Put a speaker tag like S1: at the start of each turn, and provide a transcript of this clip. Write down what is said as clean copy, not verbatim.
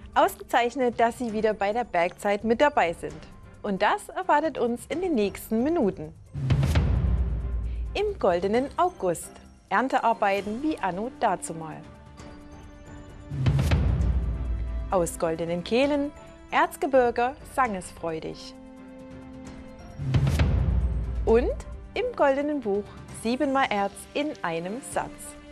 S1: Ausgezeichnet, dass Sie wieder bei der Bergzeit mit dabei sind. Und das erwartet uns in den nächsten Minuten. Im goldenen August. Erntearbeiten wie anno dazumal. Aus goldenen Kehlen. Erzgebirger sang es freudig. Und im goldenen Buch 7-mal Erz in einem Satz.